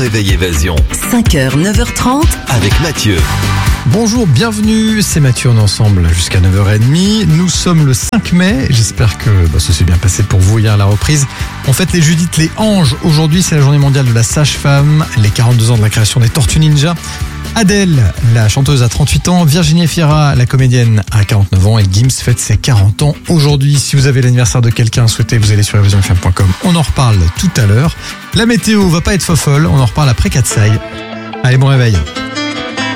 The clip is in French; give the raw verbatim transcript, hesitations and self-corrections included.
réveil Évasion. cinq heures, neuf heures trente. Avec Mathieu. Bonjour, bienvenue, c'est Mathieu, on est ensemble jusqu'à neuf heures trente. Nous sommes le cinq mai, j'espère que bah, ça s'est bien passé pour vous hier à la reprise. On fête les Judith, les Anges. Aujourd'hui, c'est la journée mondiale de la sage-femme, les quarante-deux ans de la création des Tortues Ninja. Adèle, la chanteuse, à trente-huit ans. Virginie Efira, la comédienne, à quarante-neuf ans. Et Gims fête ses quarante ans aujourd'hui. Si vous avez l'anniversaire de quelqu'un à souhaiter, vous allez sur évasion f m point com. On en reparle tout à l'heure. La météo va pas être fofolle, on en reparle après Katsai. Allez, bon réveil.